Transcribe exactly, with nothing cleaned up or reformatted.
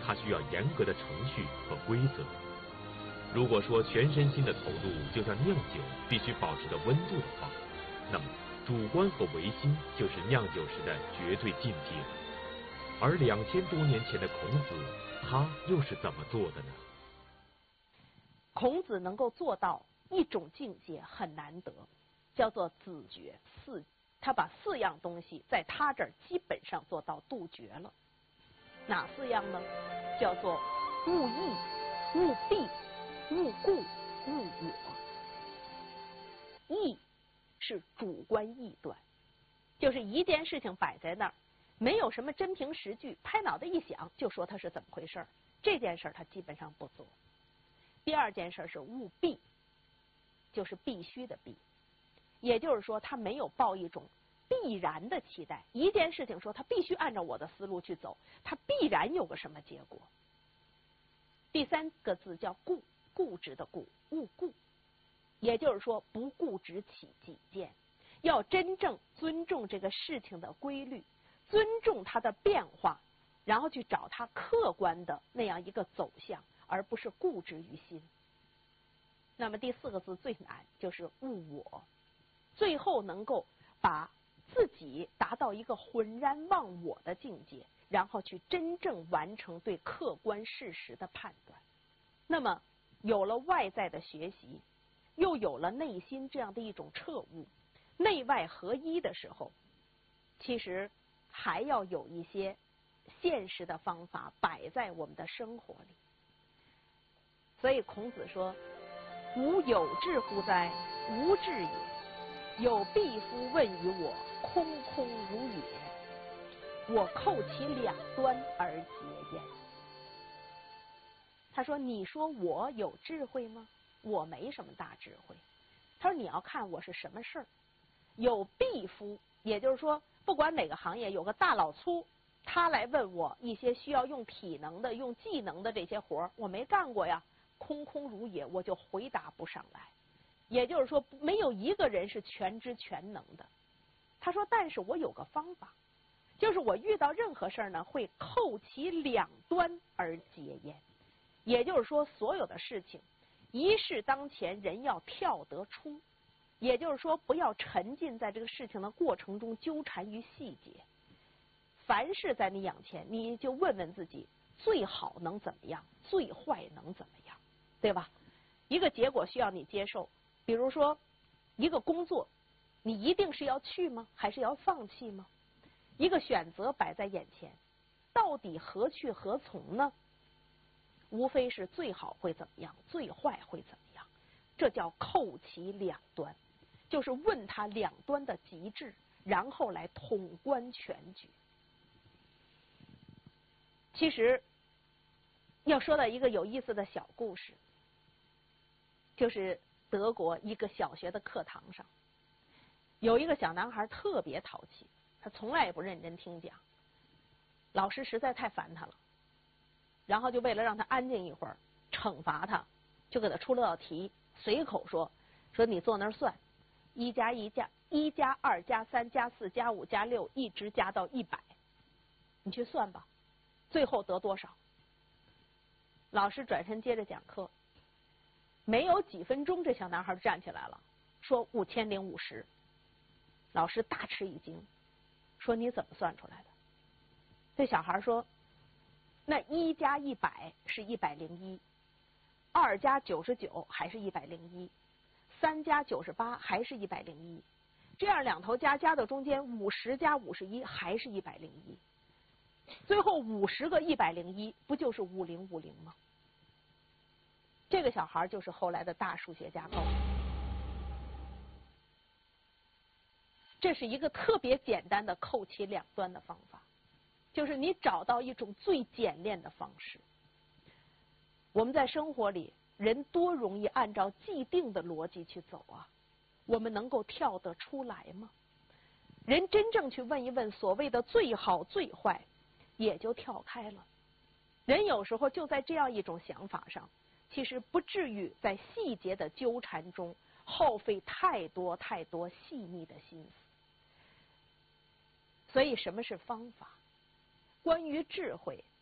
它需要严格的程序和规则。如果说全身心的投入就像酿酒必须保持着温度的话，那么主观和唯心就是酿酒时的绝对境界。而两千多年前的孔子，他又是怎么做的呢？ 孔子能够做到一种境界很难得，叫做子绝四，他把四样东西在他这儿基本上做到杜绝了。哪四样呢？叫做勿义、勿弊、勿故、勿我。义是主观臆断，就是一件事情摆在那儿，没有什么真凭实据，拍脑袋一想就说它是怎么回事，这件事他基本上不做。第二件事是务必，就是必须的必，也就是说他没有抱一种必然的期待，一件事情说他必须按照我的思路去走，他必然有个什么结果。第三个字叫固，固执的固，勿固，也就是说不固执己己见，要真正尊重这个事情的规律，尊重它的变化，然后去找它客观的那样一个走向，而不是固执于心。那么第四个字最难，就是勿我，最后能够把自己达到一个浑然忘我的境界，然后去真正完成对客观事实的判断。那么有了外在的学习，又有了内心这样的一种彻悟，内外合一的时候，其实还要有一些现实的方法摆在我们的生活里。所以孔子说：吾有志乎哉？无志也。有必夫问于我，空空如也。我扣其两端而结焉。他说：你说我有智慧吗？我没什么大智慧。他说：你要看我是什么事儿。有必夫，也就是说不管哪个行业有个大老粗，他来问我一些需要用体能的、用技能的这些活儿，我没干过呀，空空如也，我就回答不上来。也就是说没有一个人是全知全能的。他说但是我有个方法，就是我遇到任何事儿呢，会扣其两端而结焉。也就是说所有的事情一事当前，人要跳得出，也就是说不要沉浸在这个事情的过程中纠缠于细节。凡事在你眼前，你就问问自己，最好能怎么样，最坏能怎么样，对吧？一个结果需要你接受，比如说一个工作，你一定是要去吗？还是要放弃吗？一个选择摆在眼前，到底何去何从呢？无非是最好会怎么样，最坏会怎么样，这叫扣其两端，就是问他两端的极致，然后来统观全局。其实要说到一个有意思的小故事，就是德国一个小学的课堂上，有一个小男孩特别淘气，他从来也不认真听讲，老师实在太烦他了，然后就为了让他安静一会儿，惩罚他，就给他出了道题，随口说说你坐那儿算，一加一加一加二加三加四加五加六，一直加到一百，你去算吧，最后得多少？老师转身接着讲课，没有几分钟，这小男孩站起来了，说五千零五十。老师大吃一惊，说你怎么算出来的？这小孩说，那一加一百是一百零一，二加九十九还是一百零一，三加九十八还是一百零一，这样两头加加到中间，五十加五十一还是一百零一，最后五十个一百零一不就是五零五零吗？这个小孩就是后来的大数学家高斯。这是一个特别简单的扣其两端的方法，就是你找到一种最简练的方式。我们在生活里，人多容易按照既定的逻辑去走啊，我们能够跳得出来吗？人真正去问一问所谓的最好最坏，也就跳开了。人有时候就在这样一种想法上，其实不至于在细节的纠缠中耗费太多太多细腻的心思。所以什么是方法？关于智慧，